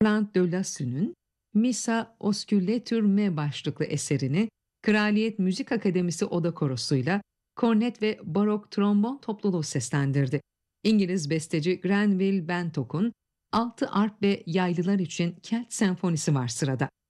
Roland de Lassu'nun Missa Osculature başlıklı eserini Kraliyet Müzik Akademisi Oda Korosu'yla kornet ve barok trombon topluluğu seslendirdi. İngiliz besteci Granville Bantock'un altı arp ve yaylılar için Kelt Senfonisi var sırada.